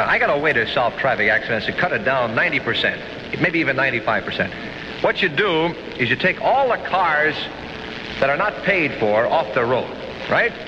I got a way to solve traffic accidents to cut it down 90%, maybe even 95%. What you do is you take all the cars that are not paid for off the road, right?